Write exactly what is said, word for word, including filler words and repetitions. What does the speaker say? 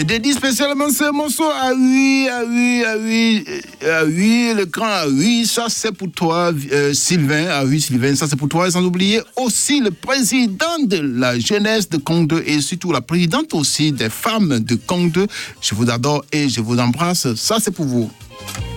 Je dédie spécialement ce morceau à oui, à oui, à oui, à oui, le grand à oui, ça c'est pour toi, euh, Sylvain, à oui, Sylvain, ça c'est pour toi, et sans oublier aussi le président de la jeunesse de Kong et surtout la présidente aussi des femmes de Kong. Je vous adore et je vous embrasse, ça c'est pour vous.